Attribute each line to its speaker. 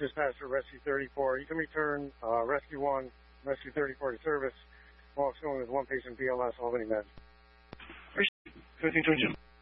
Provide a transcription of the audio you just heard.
Speaker 1: dispatch for Rescue 34. You can return Rescue 1, Rescue 34 to service. While it's going with one patient BLS, Albany Med.
Speaker 2: 1522.